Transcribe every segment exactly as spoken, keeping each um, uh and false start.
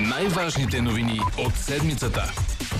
Най-важните новини от седмицата.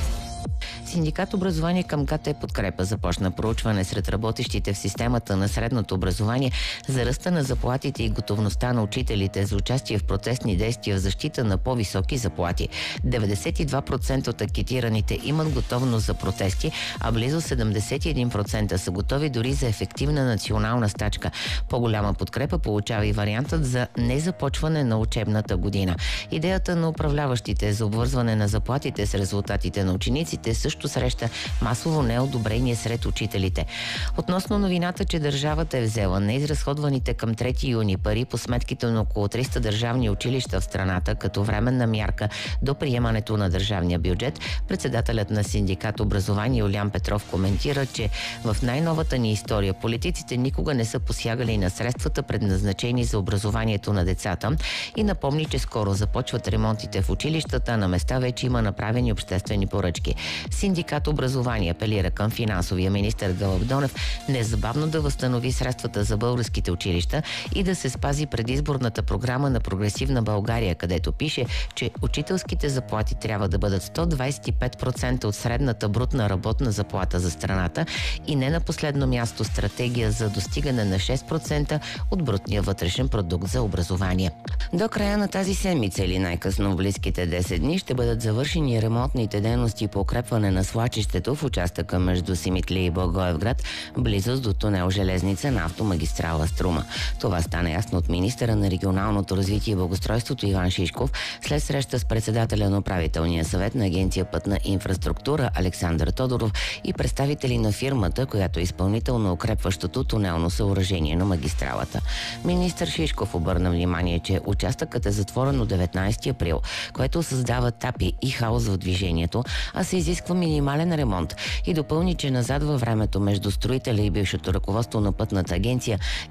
Синдикат образование към КТ Подкрепа започна проучване сред работещите в системата на средното образование за ръста на заплатите и готовността на учителите за участие в протестни действия в защита на по-високи заплати. деветдесет и два процента от анкетираните имат готовност за протести, а близо седемдесет и един процента са готови дори за ефективна национална стачка. По-голяма подкрепа получава и вариантът за незапочване на учебната година. Идеята на управляващите за обвързване на заплатите с резултатите на учениците също среща масово неодобрение сред учителите. Относно новината, че държавата е взела неизразходваните към трети юни пари по сметките на около триста държавни училища в страната като временна мярка до приемането на държавния бюджет, председателят на синдикат образование Юлиан Петров коментира, че в най-новата ни история политиците никога не са посягали на средствата, предназначени за образованието на децата, и напомни, че скоро започват ремонтите в училищата, на места вече има направени обществени поръчки. Синдикат образование апелира към финансовия министър Гълъб Донев незабавно да възстанови средствата за българските училища и да се спази предизборната програма на Прогресивна България, където пише, че учителските заплати трябва да бъдат сто двадесет и пет процента от средната брутна работна заплата за страната и не на последно място стратегия за достигане на шест процента от брутния вътрешен продукт за образование. До края на тази седмица или най-късно в близките десет дни ще бъдат завършени ремонтните дейности по укрепване на свлачището в участъка между Симитли и Благоевград, близост до тунел Железница на автомагистрала Струма. Това стана ясно от министъра на регионалното развитие и благоустройството Иван Шишков след среща с председателя на управителния съвет на Агенция Пътна инфраструктура Александър Тодоров и представители на фирмата, която е изпълнител на укрепващото тунелно съоръжение на магистралата. Министър Шишков обърна внимание, че участъкът е затворен от деветнадесети април, което създава тапи и хаос в движението, а се изисква минимален ремонт, и допълни, че назад във времето между строителя и бившето ръководство на Пътната агенция